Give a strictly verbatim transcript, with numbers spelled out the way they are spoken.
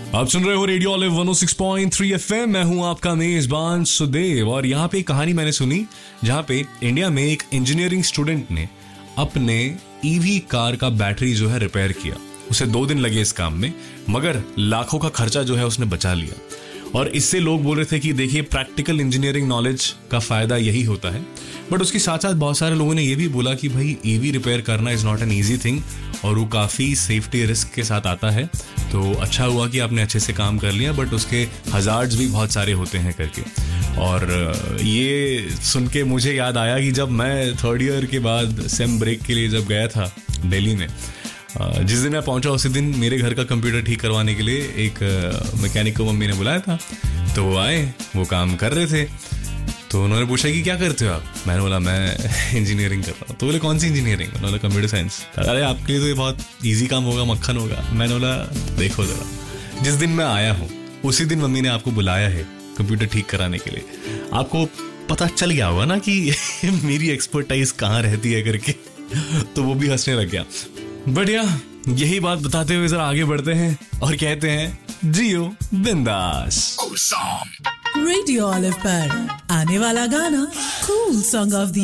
आप सुन रहे हो रेडियो ऑलिव वन ओ सिक्स पॉइंट थ्री एफएम। मैं हूं आपका मेजबान सुदेव और यहाँ पे एक कहानी मैंने सुनी जहाँ पे इंडिया में एक इंजीनियरिंग स्टूडेंट ने अपने ईवी कार का बैटरी जो है रिपेयर किया। उसे दो दिन लगे इस काम में, मगर लाखों का खर्चा जो है उसने बचा लिया। और इससे लोग बोल रहे थे कि देखिए प्रैक्टिकल इंजीनियरिंग नॉलेज का फायदा यही होता है। बट उसके साथ साथ बहुत सारे लोगों ने ये भी बोला कि भाई ईवी रिपेयर करना is not an easy thing और वो काफ़ी सेफ्टी रिस्क के साथ आता है। तो अच्छा हुआ कि आपने अच्छे से काम कर लिया, बट उसके हजार्ड्स भी बहुत सारे होते हैं करके। और ये सुन के मुझे याद आया कि जब मैं थर्ड ईयर के बाद सेम ब्रेक के लिए जब गया था दिल्ली में, जिस दिन मैं पहुंचा उसी दिन मेरे घर का कंप्यूटर ठीक करवाने के लिए एक मैकेनिक को मम्मी ने बुलाया था। तो वो आए, वो काम कर रहे थे। तो उन्होंने पूछा कि क्या करते हो आप? मैंने बोला मैं इंजीनियरिंग कर रहा हूँ। तो बोले कौन सी इंजीनियरिंग? मैंने बोला कंप्यूटर साइंस। अरे आपके लिए तो ये बहुत ईजी काम होगा, मक्खन होगा। मैंने बोला देखो जरा, जिस दिन मैं आया हूँ उसी दिन मम्मी ने आपको बुलाया है कंप्यूटर ठीक कराने के लिए। आपको पता चल गया होगा ना कि मेरी एक्सपर्टाइज कहाँ रहती है करके। तो वो भी हंसने लग गया। बढ़िया, यही बात बताते हुए जरा आगे बढ़ते हैं और कहते हैं जियो बिंदास। रेडियो ऑलिव पर आने वाला गाना कूल सॉन्ग ऑफ द